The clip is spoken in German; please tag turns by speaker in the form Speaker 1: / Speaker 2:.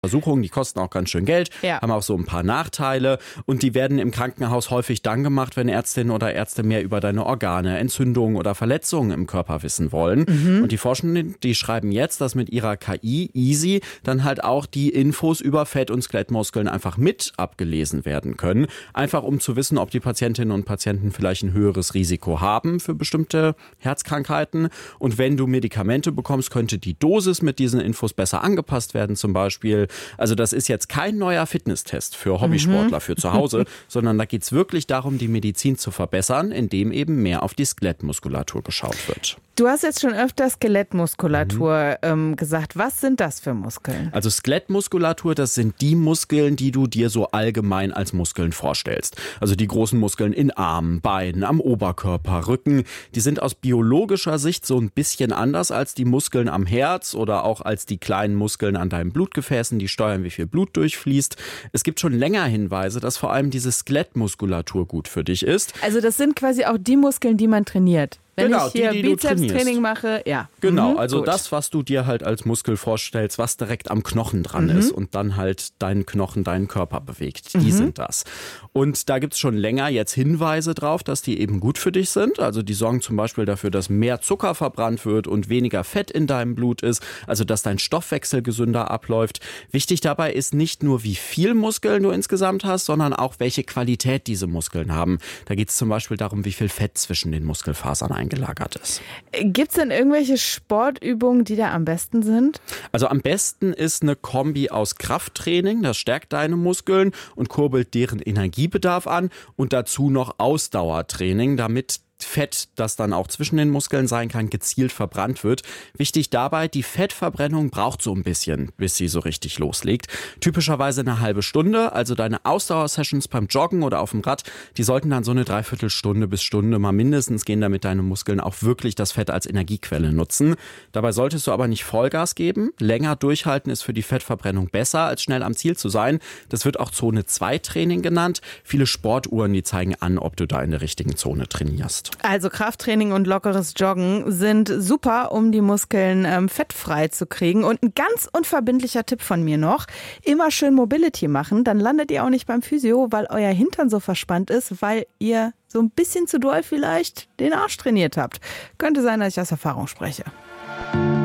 Speaker 1: Untersuchungen, die kosten auch ganz schön Geld, haben auch so ein paar Nachteile und die werden im Krankenhaus häufig dann gemacht, wenn Ärztinnen oder Ärzte mehr über deine Organe, Entzündungen oder Verletzungen im Körper wissen wollen. Und die Forschenden, die schreiben jetzt, dass mit ihrer KI Easy dann halt auch die Infos über Fett- und Skelettmuskeln einfach mit abgelesen werden können. Einfach um zu wissen, ob die Patientinnen und Patienten vielleicht ein höheres Risiko haben für bestimmte Herzkrankheiten. Und wenn du Medikamente bekommst, könnte die Dosis mit diesen Infos besser angepasst werden zum Beispiel. Also das ist jetzt kein neuer Fitnesstest für Hobbysportler für zu Hause, sondern da geht es wirklich darum, die Medizin zu verbessern, indem eben mehr auf die Skelettmuskulatur geschaut wird.
Speaker 2: Du hast jetzt schon öfter Skelettmuskulatur gesagt. Was sind das für Muskeln?
Speaker 1: Also Skelettmuskulatur, das sind die Muskeln, die du dir so allgemein als Muskeln vorstellst. Also die großen Muskeln in Armen, Beinen, am Oberkörper, Rücken. Die sind aus biologischer Sicht so ein bisschen anders als die Muskeln am Herz oder auch als die kleinen Muskeln an deinen Blutgefäßen, die steuern, wie viel Blut durchfließt. Es gibt schon länger Hinweise, dass vor allem diese Skelettmuskulatur gut für dich ist.
Speaker 2: Also das sind quasi auch die Muskeln, die man trainiert. Wenn
Speaker 1: genau,
Speaker 2: ich hier Bizepstraining mache,
Speaker 1: Genau, also das, was du dir halt als Muskel vorstellst, was direkt am Knochen dran ist und dann halt deinen Knochen, deinen Körper bewegt, die sind das. Und da gibt es schon länger jetzt Hinweise drauf, dass die eben gut für dich sind. Also die sorgen zum Beispiel dafür, dass mehr Zucker verbrannt wird und weniger Fett in deinem Blut ist, also dass dein Stoffwechsel gesünder abläuft. Wichtig dabei ist nicht nur, wie viel Muskeln du insgesamt hast, sondern auch, welche Qualität diese Muskeln haben. Da geht es zum Beispiel darum, wie viel Fett zwischen den Muskelfasern eingelagert ist.
Speaker 2: Gibt es denn irgendwelche Sportübungen, die da am besten sind?
Speaker 1: Also am besten ist eine Kombi aus Krafttraining, das stärkt deine Muskeln und kurbelt deren Energiebedarf an und dazu noch Ausdauertraining, damit Fett, das dann auch zwischen den Muskeln sein kann, gezielt verbrannt wird. Wichtig dabei, die Fettverbrennung braucht so ein bisschen, bis sie so richtig loslegt. Typischerweise eine halbe Stunde, also deine Ausdauersessions beim Joggen oder auf dem Rad, die sollten dann so eine Dreiviertelstunde bis Stunde mal mindestens gehen, damit deine Muskeln auch wirklich das Fett als Energiequelle nutzen. Dabei solltest du aber nicht Vollgas geben. Länger durchhalten ist für die Fettverbrennung besser, als schnell am Ziel zu sein. Das wird auch Zone 2 Training genannt. Viele Sportuhren, die zeigen an, ob du da in der richtigen Zone trainierst.
Speaker 2: Also Krafttraining und lockeres Joggen sind super, um die Muskeln fettfrei zu kriegen. Und ein ganz unverbindlicher Tipp von mir noch, immer schön Mobility machen, dann landet ihr auch nicht beim Physio, weil euer Hintern so verspannt ist, weil ihr so ein bisschen zu doll vielleicht den Arsch trainiert habt. Könnte sein, dass ich aus Erfahrung spreche.